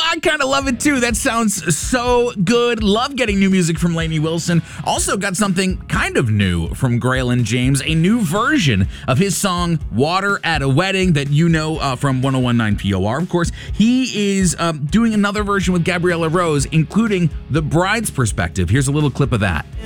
I kind of love it too. That sounds so good. Love getting new music from Lainey Wilson. Also got something kind of new from Graylin James, a new version of his song Water at a Wedding that you know from 1019 POR. Of course, he is doing another version with Gabriella Rose, including the bride's perspective. Here's a little clip of that.